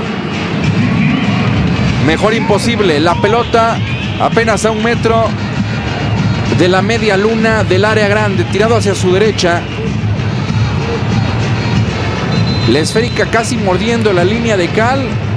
Mejor imposible, la pelota apenas a un metro de la media luna del área grande, tirado hacia su derecha. La esférica casi mordiendo la línea de cal.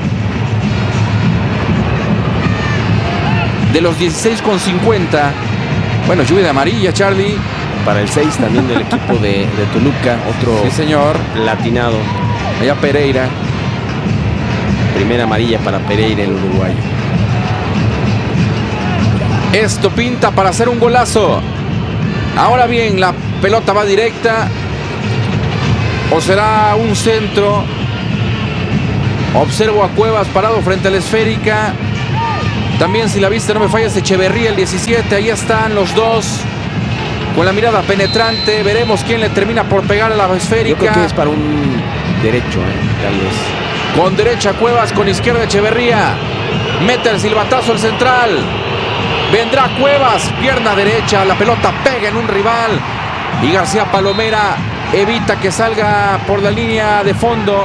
De los dieciséis con cincuenta. Bueno, lluvia de amarilla, Charlie. Para el seis también del equipo de, de Toluca. Otro sí, señor. Latinado. Allá Pereira. Primera amarilla para Pereira, el uruguayo. Esto pinta para hacer un golazo. Ahora bien, la pelota va directa. ¿O será un centro? Observo a Cuevas parado frente a la esférica. También, si la vista no me falla, es Echeverría, el diecisiete. Ahí están los dos con la mirada penetrante. Veremos quién le termina por pegar a la esférica. Yo creo que es para un derecho, ¿eh? Tal vez. Con derecha Cuevas, con izquierda Echeverría. Mete el silbatazo el central. Vendrá Cuevas, pierna derecha. La pelota pega en un rival. Y García Palomera evita que salga por la línea de fondo.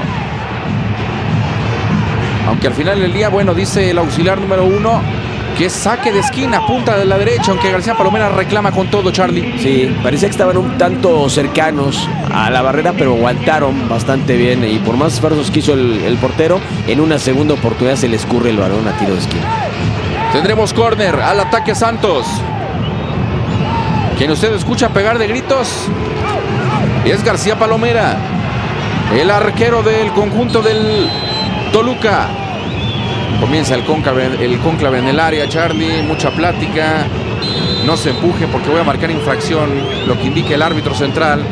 Aunque al final del día, bueno, dice el auxiliar número uno que es saque de esquina, punta de la derecha, aunque García Palomera reclama con todo, Charlie. Sí, parecía que estaban un tanto cercanos a la barrera, pero aguantaron bastante bien. Y por más esfuerzos que hizo el, el portero, en una segunda oportunidad se le escurre el balón a tiro de esquina. Tendremos córner al ataque Santos. Quien usted escucha pegar de gritos es García Palomera, el arquero del conjunto del Toluca. Comienza el cónclave, el cónclave en el área, Charlie. Mucha plática. No se empuje porque voy a marcar infracción, lo que indica el árbitro central.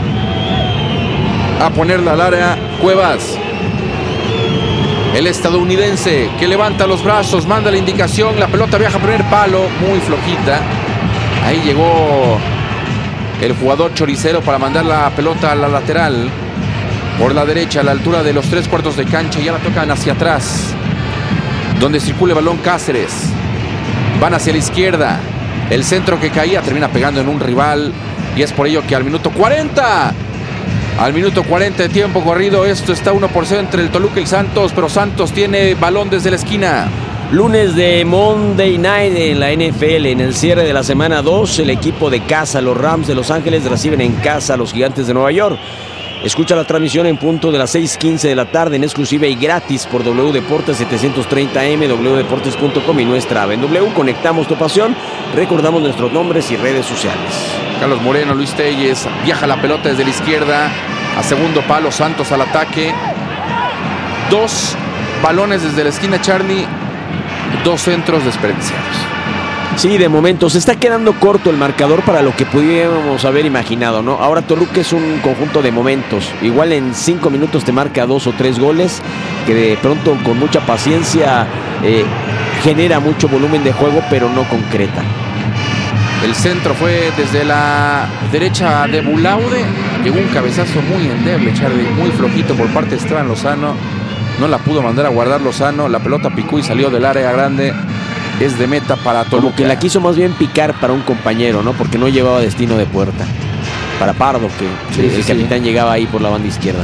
A ponerla al área, Cuevas. El estadounidense que levanta los brazos, manda la indicación. La pelota viaja a primer palo, muy flojita. Ahí llegó el jugador choricero para mandar la pelota a la lateral. Por la derecha, a la altura de los tres cuartos de cancha. Ya la tocan hacia atrás, donde circula el balón Cáceres. Van hacia la izquierda. El centro que caía termina pegando en un rival. Y es por ello que al minuto cuarenta, al minuto cuarenta de tiempo corrido, esto está uno por cero entre el Toluca y el Santos. Pero Santos tiene balón desde la esquina. Lunes de Monday Night en la N F L. En el cierre de la semana dos, el equipo de casa, los Rams de Los Ángeles, reciben en casa a los Gigantes de Nueva York. Escucha la transmisión en punto de las seis quince de la tarde en exclusiva y gratis por W Deportes setecientos treinta M, w deportes punto com y nuestra app en W. Conectamos tu pasión, recordamos nuestros nombres y redes sociales. Carlos Moreno, Luis Telles, viaja la pelota desde la izquierda a segundo palo, Santos al ataque. Dos balones desde la esquina, Charlie, dos centros desperdiciados. Sí, de momento se está quedando corto el marcador para lo que pudiéramos haber imaginado, ¿no? Ahora Toluca es un conjunto de momentos. Igual en cinco minutos te marca dos o tres goles, que de pronto con mucha paciencia eh, genera mucho volumen de juego, pero no concreta. El centro fue desde la derecha de Bulaude. Llegó un cabezazo muy endeble, Charlie, muy flojito por parte de Esteban Lozano. No la pudo mandar a guardar Lozano. La pelota picó y salió del área grande. Es de meta para Toluca. Como que la quiso más bien picar para un compañero, ¿no? Porque no llevaba destino de puerta. Para Pardo, que sí, el sí, capitán sí. llegaba ahí por la banda izquierda.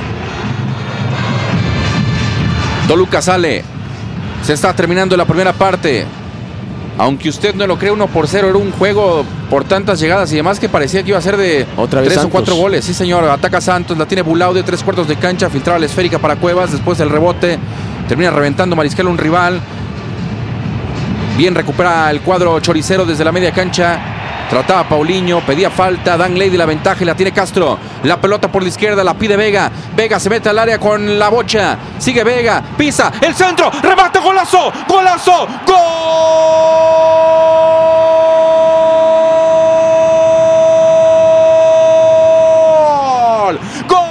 Toluca sale. Se está terminando la primera parte. Aunque usted no lo cree, uno por cero. Era un juego por tantas llegadas y demás que parecía que iba a ser de Otra vez tres Santos. o cuatro goles. Sí, señor. Ataca Santos. La tiene Bulaude. Tres cuartos de cancha. Filtraba la esférica para Cuevas. Después el rebote. Termina reventando Mariscal un rival. Bien recupera el cuadro choricero desde la media cancha. Trataba Paulinho, pedía falta. Dan Lady la ventaja y la tiene Castro. La pelota por la izquierda, la pide Vega. Vega se mete al área con la bocha. Sigue Vega, pisa, el centro, remate, golazo, golazo, gol. ¡Gol!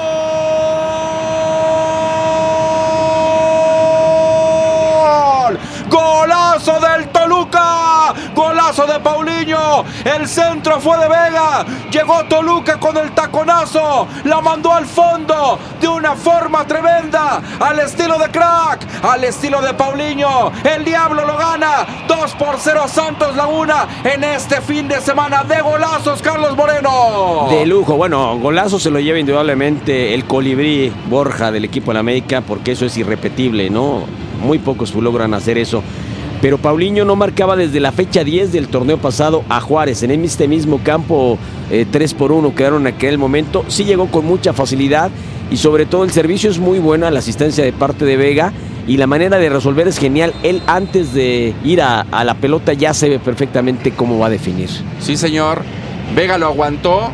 ¡Golazo del Toluca! ¡Golazo de Paulinho! El centro fue de Vega. Llegó Toluca con el taconazo. La mandó al fondo de una forma tremenda. Al estilo de crack. Al estilo de Paulinho. El Diablo lo gana. dos por cero Santos Laguna en este fin de semana de golazos, Carlos Moreno. De lujo. Bueno, golazo se lo lleva indudablemente el colibrí Borja del equipo de la América, porque eso es irrepetible, ¿no? Muy pocos logran hacer eso. Pero Paulinho no marcaba desde la fecha diez del torneo pasado a Juárez. En este mismo campo, eh, tres por uno quedaron en aquel momento. Sí llegó con mucha facilidad y sobre todo el servicio es muy buena, la asistencia de parte de Vega y la manera de resolver es genial. Él antes de ir a, a la pelota ya se ve perfectamente cómo va a definir. Sí, señor. Vega lo aguantó.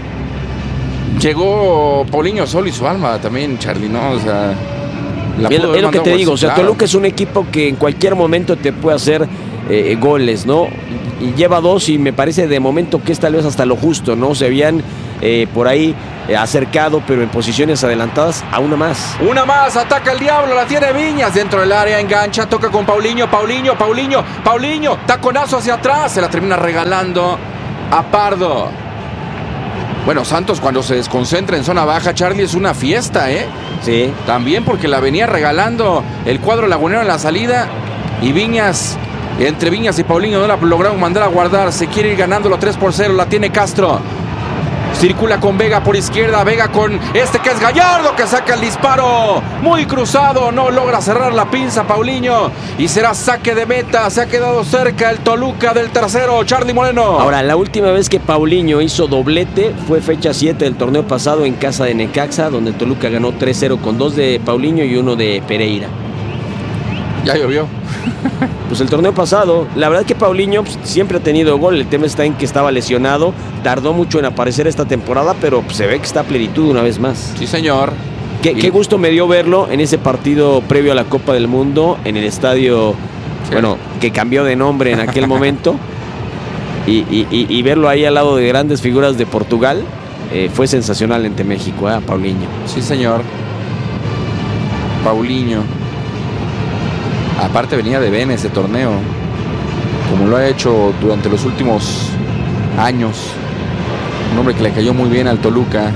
Llegó Paulinho solo y su alma también, Charlie, ¿no? O sea... Es lo que te digo, o sea, Toluca es un equipo que en cualquier momento te puede hacer eh, goles, ¿no? Y lleva dos y me parece de momento que es tal vez hasta lo justo, ¿no? Se habían eh, por ahí eh, acercado, pero en posiciones adelantadas a una más. Una más, ataca el Diablo, la tiene Viñas dentro del área, engancha, toca con Paulinho, Paulinho, Paulinho, Paulinho, taconazo hacia atrás, se la termina regalando a Pardo. Bueno, Santos cuando se desconcentra en zona baja, Charlie, es una fiesta, ¿eh? Sí. También porque la venía regalando el cuadro lagunero en la salida y Viñas, entre Viñas y Paulinho no la lograron mandar a guardar. Se quiere ir ganándolo tres por cero, la tiene Castro. Circula con Vega por izquierda, Vega con este que es Gallardo, que saca el disparo muy cruzado, no logra cerrar la pinza Paulinho y será saque de meta. Se ha quedado cerca el Toluca del tercero, Charlie Moreno. Ahora, la última vez que Paulinho hizo doblete fue fecha siete del torneo pasado en casa de Necaxa, donde el Toluca ganó tres cero con dos de Paulinho y uno de Pereira. Ya llovió. Pues el torneo pasado, la verdad que Paulinho pues, siempre ha tenido gol. El tema está en que estaba lesionado, tardó mucho en aparecer esta temporada, pero pues, se ve que está a plenitud una vez más. Sí, señor. Qué, qué gusto me dio verlo en ese partido previo a la Copa del Mundo, en el estadio, sí. Bueno, que cambió de nombre en aquel momento, y, y, y, y verlo ahí al lado de grandes figuras de Portugal, eh, fue sensacional ante México, ¿eh? Paulinho. Sí, señor. Paulinho. Aparte venía de bien ese torneo, como lo ha hecho durante los últimos años. Un hombre que le cayó muy bien al Toluca.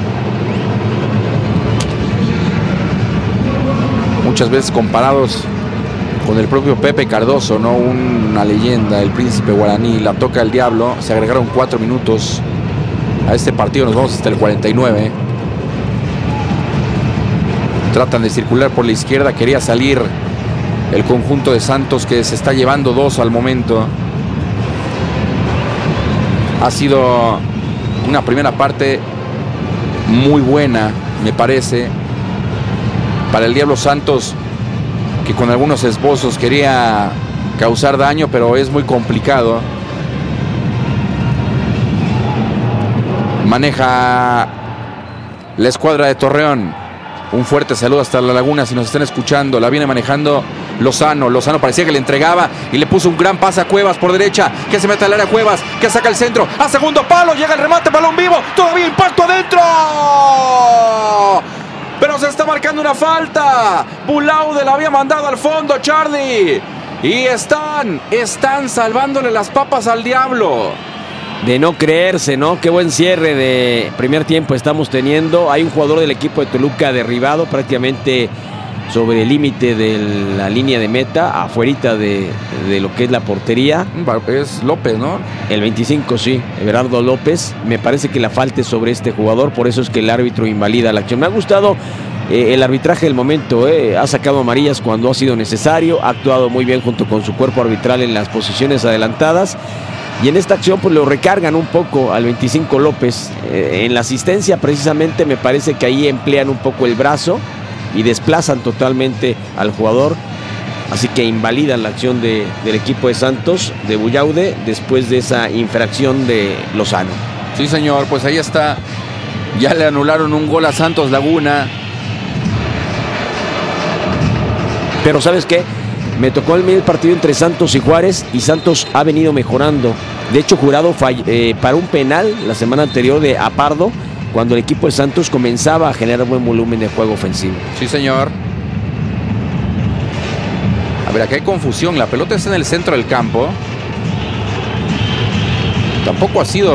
Muchas veces comparados con el propio Pepe Cardoso, ¿no? Una leyenda, el príncipe guaraní. La toca el Diablo. Se agregaron cuatro minutos a este partido. Nos vamos hasta el cuarenta y nueve. Tratan de circular por la izquierda. Quería salir el conjunto de Santos, que se está llevando dos al momento. Ha sido una primera parte muy buena, me parece, para el Diablo Santos, que con algunos esbozos quería causar daño, pero es muy complicado. Maneja la escuadra de Torreón. Un fuerte saludo hasta La Laguna, si nos están escuchando. La viene manejando Lozano. Lozano parecía que le entregaba y le puso un gran pase a Cuevas por derecha, que se mete al área Cuevas, que saca el centro, a segundo palo, llega el remate, balón vivo, todavía impacto adentro. Pero se está marcando una falta. Bulaude la había mandado al fondo, Charlie. Y están, están salvándole las papas al Diablo. De no creerse, ¿no? Qué buen cierre de primer tiempo estamos teniendo. Hay un jugador del equipo de Toluca derribado prácticamente sobre el límite de la línea de meta, afuerita de, de lo que es la portería. Es López, ¿no? El veinticinco, sí, Everardo López. Me parece que la falta es sobre este jugador, por eso es que el árbitro invalida la acción. Me ha gustado eh, el arbitraje del momento, eh. Ha sacado amarillas cuando ha sido necesario, ha actuado muy bien junto con su cuerpo arbitral en las posiciones adelantadas. Y en esta acción pues lo recargan un poco al veinticinco López. Eh, en la asistencia precisamente me parece que ahí emplean un poco el brazo y desplazan totalmente al jugador. Así que invalidan la acción de, del equipo de Santos, de Bulaude, después de esa infracción de Lozano. Sí, señor, pues ahí está. Ya le anularon un gol a Santos Laguna. Pero ¿sabes qué? Me tocó el medio partido entre Santos y Juárez y Santos ha venido mejorando. De hecho, Jurado fall, eh, para un penal la semana anterior de Apardo, cuando el equipo de Santos comenzaba a generar buen volumen de juego ofensivo. Sí, señor. A ver, acá hay confusión. La pelota está en el centro del campo. Tampoco ha sido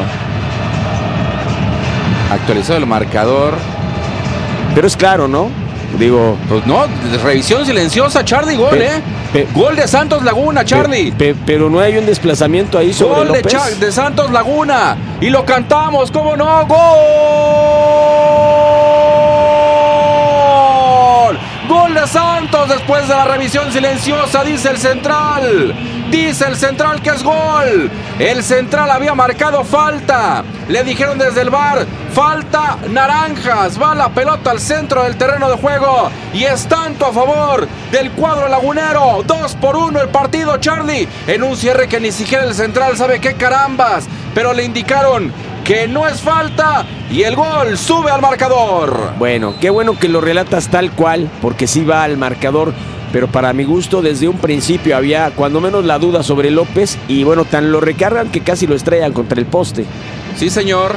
actualizado el marcador. Pero es claro, ¿no? Digo, pues no, revisión silenciosa, Charlie, gol, pe, ¿eh? Pe, gol de Santos Laguna, Charlie. Pe, pe, pero no hay un desplazamiento ahí sobre gol López. Gol de, de Santos Laguna. Y lo cantamos, ¿cómo no? ¡Gol! Gol de Santos después de la revisión silenciosa, dice el central. Dice el central que es gol. El central había marcado falta. Le dijeron desde el V A R, falta naranjas. Va la pelota al centro del terreno de juego. Y es tanto a favor del cuadro lagunero. Dos por uno el partido, Charlie. En un cierre que ni siquiera el central sabe qué carambas. Pero le indicaron que no es falta y el gol sube al marcador. Bueno, qué bueno que lo relatas tal cual, porque sí va al marcador. pero para mi gusto desde un principio había cuando menos la duda sobre López y bueno, tan lo recargan que casi lo estrellan contra el poste. Sí, señor.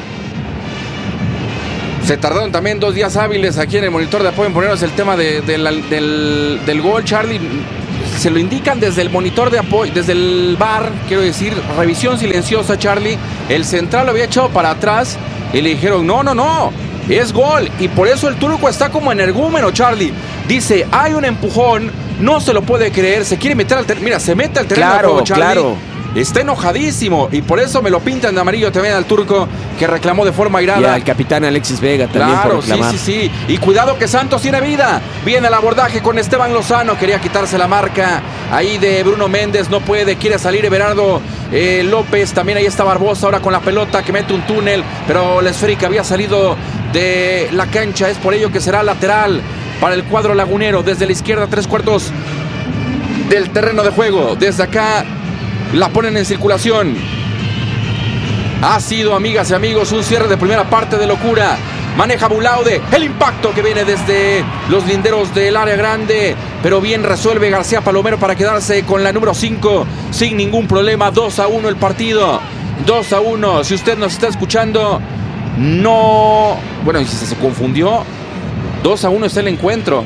Se tardaron también dos días hábiles aquí en el monitor de apoyo en ponernos el tema de, de la, del, del gol, Charlie. Se lo indican desde el monitor de apoyo, desde el V A R, quiero decir, revisión silenciosa, Charlie. El central lo había echado para atrás y le dijeron, no, no, no, es gol. Y por eso el turco está como energúmeno, Charlie. Dice, hay un empujón, no se lo puede creer, se quiere meter al terreno. Mira, se mete al terreno claro, de juego, Charlie. Claro. Está enojadísimo y por eso me lo pintan de amarillo también al turco, que reclamó de forma airada. Y al capitán Alexis Vega también claro, por reclamar. sí, sí, sí. Y cuidado que Santos tiene vida. Viene el abordaje con Esteban Lozano. Quería quitarse la marca ahí de Bruno Méndez. No puede. Quiere salir Everardo eh, López. También ahí está Barbosa ahora con la pelota que mete un túnel. Pero la esférica había salido de la cancha. Es por ello que será lateral para el cuadro lagunero. Desde la izquierda, tres cuartos del terreno de juego. Desde acá la ponen en circulación. Ha sido, amigas y amigos, un cierre de primera parte de locura. Maneja Bulaude, el impacto que viene desde los linderos del área grande, pero bien resuelve García Palomero para quedarse con la número cinco sin ningún problema. Dos a uno el partido, dos a uno. Si usted nos está escuchando, no, bueno, si se confundió, dos a uno está el encuentro.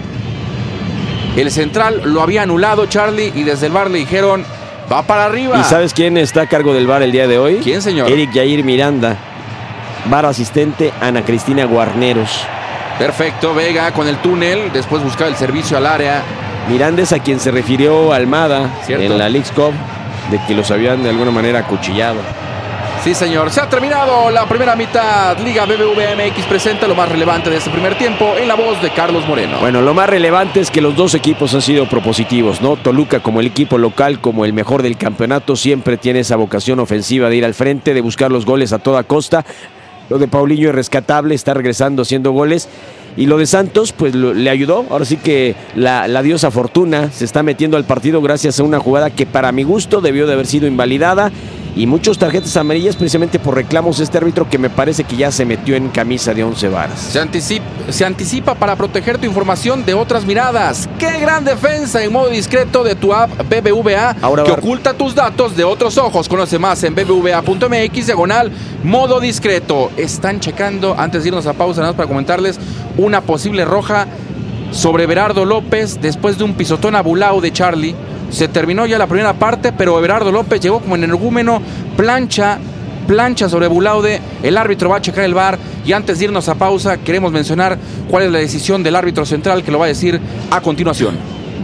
El central lo había anulado, Charlie, y desde el V A R le dijeron, va para arriba. ¿Y sabes quién está a cargo del V A R el día de hoy? ¿Quién, señor? Eric Jair Miranda. V A R asistente Ana Cristina Guarneros. Perfecto, Vega con el túnel, después buscaba el servicio al área. Miranda es a quien se refirió Almada ¿Cierto? En la Leagues Cup, de que los habían de alguna manera acuchillado. Sí, señor. Se ha terminado la primera mitad. Liga B B V A M X presenta lo más relevante de este primer tiempo en la voz de Carlos Moreno. Bueno, lo más relevante es que los dos equipos han sido propositivos, ¿no? Toluca como el equipo local, como el mejor del campeonato, siempre tiene esa vocación ofensiva de ir al frente, de buscar los goles a toda costa. Lo de Paulinho es rescatable, está regresando haciendo goles. Y lo de Santos, pues lo, le ayudó. Ahora sí que la, la diosa Fortuna se está metiendo al partido gracias a una jugada que para mi gusto debió de haber sido invalidada. Y muchos tarjetas amarillas precisamente por reclamos de este árbitro que me parece que ya se metió en camisa de once varas. Se anticipa, se anticipa para proteger tu información de otras miradas. ¡Qué gran defensa en modo discreto de tu app B B V A! Ahora que va... oculta tus datos de otros ojos. Conoce más en b b v a punto m x diagonal modo discreto. Están checando, antes de irnos a pausa, nada más para comentarles, una posible roja sobre Everardo López después de un pisotón a Bulao de Charlie. Se terminó ya la primera parte, pero Everardo López llegó como energúmeno, plancha, plancha sobre Bulaude. El árbitro va a checar el V A R y antes de irnos a pausa queremos mencionar cuál es la decisión del árbitro central que lo va a decir a continuación.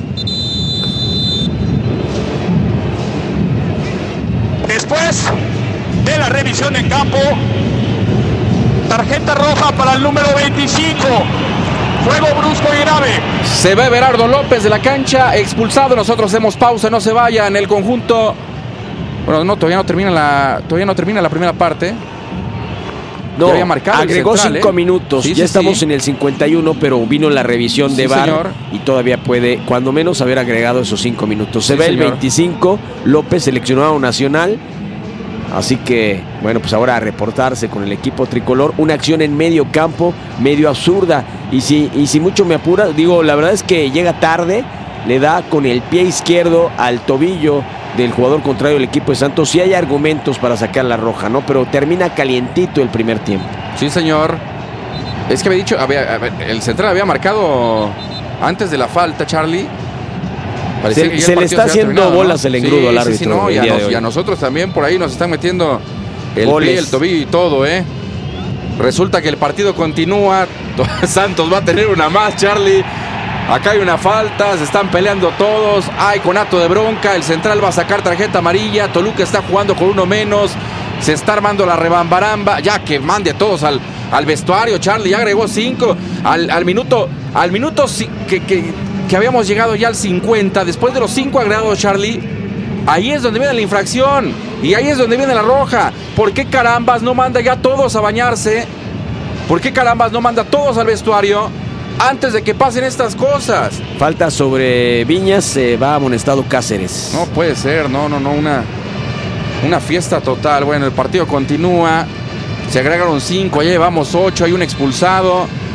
Después de la revisión en campo, tarjeta roja para el número veinticinco. Juego brusco y grave. Se ve Everardo López de la cancha, expulsado. Nosotros hacemos pausa, no se vaya en el conjunto. Bueno, no, todavía no termina la, todavía no termina la primera parte. No, ya había marcado agregó central, cinco ¿eh? minutos. Sí, ya sí, estamos sí. en el cincuenta y uno, pero vino la revisión de Sí, V A R señor. y todavía puede, cuando menos, haber agregado esos cinco minutos. Se Sí, ve señor. el veinticinco, López seleccionado nacional. Así que, bueno, pues ahora a reportarse con el equipo tricolor. Una acción en medio campo, medio absurda. Y si, y si mucho me apura, digo, la verdad es que llega tarde, le da con el pie izquierdo al tobillo del jugador contrario del equipo de Santos. Sí hay argumentos para sacar la roja, ¿no? Pero termina calientito el primer tiempo. Sí, señor. Es que había dicho, había, el central había marcado antes de la falta, Charlie. Parecía Se, que ya se el le partido está se había haciendo terminado, bolas ¿no? el engrudo Sí, al sí, árbitro. sí, no, el y, a día de nos- hoy. y a nosotros también por ahí nos están metiendo el Goles. pie, el tobillo y todo, ¿eh? Resulta que el partido continúa. Santos va a tener una más, Charlie. Acá hay una falta, se están peleando todos. Hay conato de bronca, el central va a sacar tarjeta amarilla. Toluca está jugando con uno menos. Se está armando la rebambaramba. Ya que mande a todos al, al vestuario, Charlie. Ya agregó cinco. Al, al minuto, al minuto ci- que, que, que habíamos llegado ya al cincuenta. Después de los cinco agregados, Charlie, ahí es donde viene la infracción. Y ahí es donde viene la roja. ¿Por qué carambas no manda ya todos a bañarse? ¿Por qué carambas no manda todos al vestuario antes de que pasen estas cosas? Falta sobre Viñas, se va amonestado Cáceres. No puede ser, no, no, no, una, una fiesta total. Bueno, el partido continúa, se agregaron cinco, ya llevamos ocho, hay un expulsado.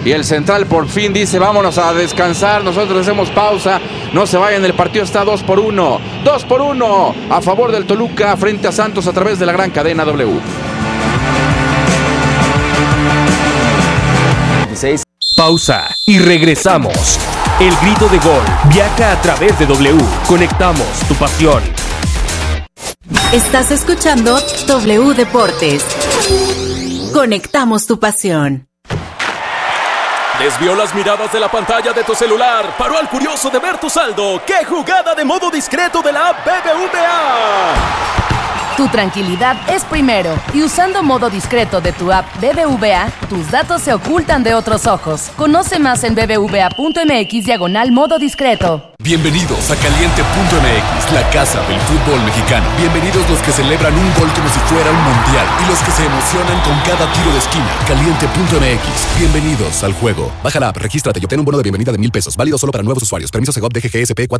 Y el central por fin dice, vámonos a descansar, nosotros hacemos pausa, no se vayan, el partido está dos por uno. dos por uno a favor del Toluca frente a Santos a través de la gran cadena W. Pausa y regresamos. El grito de gol viaja a través de W. Conectamos tu pasión. Estás escuchando W Deportes. Conectamos tu pasión. Desvió las miradas de la pantalla de tu celular. Paró al curioso de ver tu saldo. ¡Qué jugada de modo discreto de la app B B V A! Tu tranquilidad es primero, y usando modo discreto de tu app B B V A, tus datos se ocultan de otros ojos. Conoce más en bbva.mx diagonal modo discreto. Bienvenidos a Caliente punto M X, la casa del fútbol mexicano. Bienvenidos los que celebran un gol como si fuera un mundial y los que se emocionan con cada tiro de esquina. Caliente punto M X, bienvenidos al juego. Baja la app, regístrate y obtén un bono de bienvenida de mil pesos, válido solo para nuevos usuarios. Permiso Segov D G G S P cuatro